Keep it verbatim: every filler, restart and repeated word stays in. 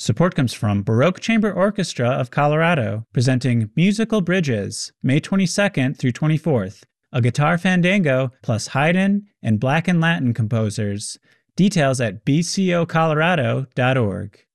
Support comes from Baroque Chamber Orchestra of Colorado, presenting Musical Bridges, May twenty-second through twenty-fourth, a guitar fandango plus Haydn and Black and Latin composers. Details at b c o colorado dot org.